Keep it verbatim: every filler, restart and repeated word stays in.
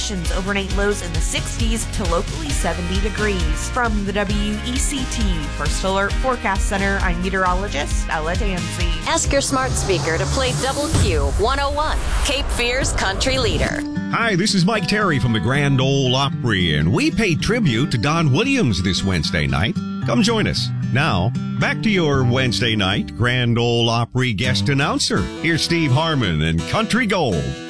conditions, overnight lows in the sixties to locally seventy degrees. From the W E C T First Alert Forecast Center, I'm meteorologist Ella Dancy. Ask your smart speaker to play Double Q one oh one, Cape Fear's country leader. Hi, this is Mike Terry from the Grand Ole Opry, and we pay tribute to Don Williams this Wednesday night. Come join us. Now, back to your Wednesday night Grand Ole Opry guest announcer. Here's Steve Harmon and Country Gold.